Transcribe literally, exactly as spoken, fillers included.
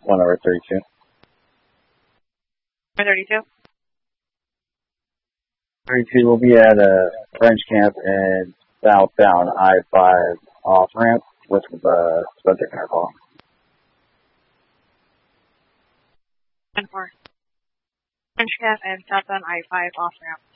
one over thirty-two. thirty-two? thirty-two will be at a French camp and southbound I five off ramp with the subject car call. ten four. French Camp and southbound I five off ramp.